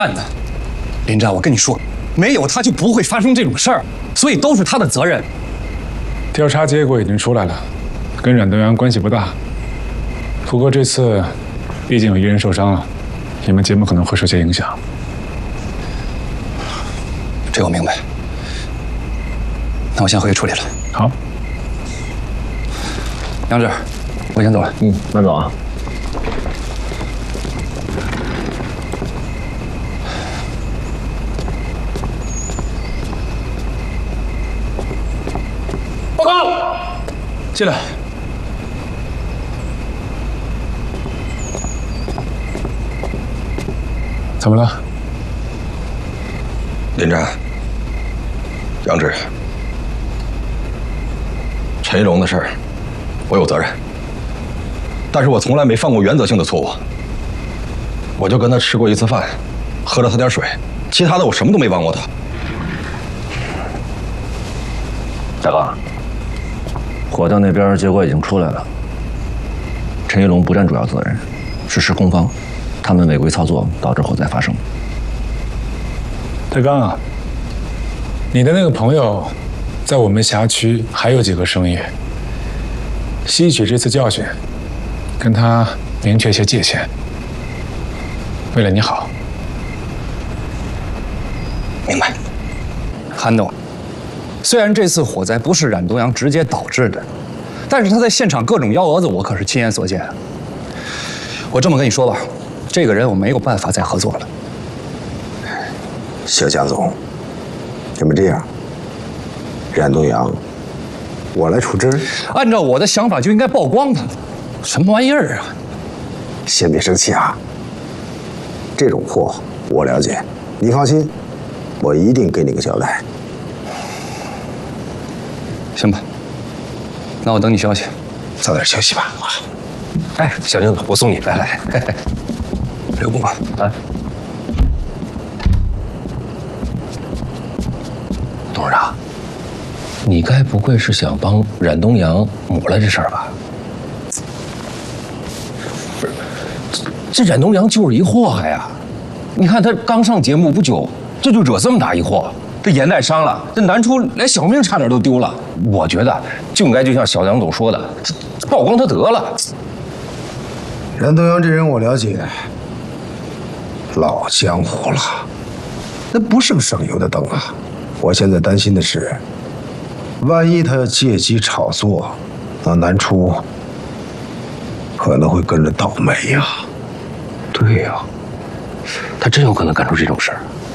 案的。林湛，我跟你说，没有他就不会发生这种事儿，所以都是他的责任。 调查结果已经出来了，跟冉东阳关系不大。不过这次毕竟有一人受伤了，你们节目可能会受些影响。 这我明白。那我先回去处理了。 好， 杨志，我先走了。 慢走啊。 报告，进来。 怎么了？ 林湛、杨志、陈一龙的事儿，我有责任，但是我从来没犯过原则性的错误。我就跟他吃过一次饭，喝了他点水，其他的我什么都没帮过他。 大哥，火调那边结果已经出来了，陈一龙不占主要责任，是施工方，他们违规操作导致火灾发生。 大刚啊，你的那个朋友，在我们辖区还有几个生意，吸取这次教训，跟他明确些界限。为了你好。 明白。韩董，虽然这次火灾不是冉东阳直接导致的，但是他在现场各种幺蛾子，我可是亲眼所见。我这么跟你说吧，这个人我没有办法再合作了。 肖江总，这么这样，冉东阳，我来处置。 按照我的想法，就应该曝光他。什么玩意儿啊！ 先别生气啊，这种货我了解，你放心，我一定给你个交代。 行吧，那我等你消息。 早点休息吧。 哎，小江总，我送你，来来， 留步吧。 来。董事长，你该不会是想帮冉东阳抹了这事儿吧？不是，这冉东阳就是一祸害呀！你看他刚上节目不久，这就惹这么大一祸，这眼带伤了，这南初连小命差点都丢了。我觉得就应该就像小梁总说的，曝光他得了。 冉东阳这人我了解，老江湖了，那不是个省油的灯啊。我现在担心的是，万一他要借机炒作，那南初可能会跟着倒霉呀。 对呀，他真有可能干出这种事儿。